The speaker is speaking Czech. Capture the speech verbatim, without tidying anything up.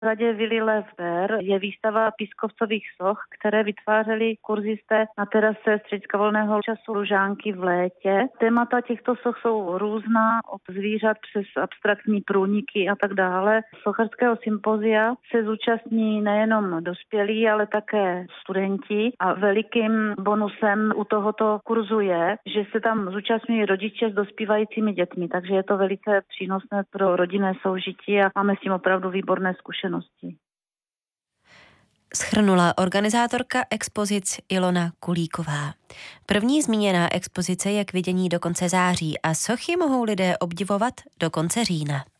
V radě Vily Levber je výstava pískovcových soch, které vytvářeli kurzisté na terase střediska volného času Lužánky v létě. Témata těchto soch jsou různá, od zvířat přes abstraktní průniky a tak dále. Sochařského sympozia se zúčastní nejenom dospělí, ale také studenti a velikým bonusem u tohoto kurzu je, že se tam zúčastňují rodiče s dospívajícími dětmi, takže je to velice přínosné pro rodinné soužití a máme s tím opravdu výborné zkušenosti. Shrnula organizátorka expozic Ilona Kulíková. První zmíněná expozice je k vidění do konce září a sochy mohou lidé obdivovat do konce října.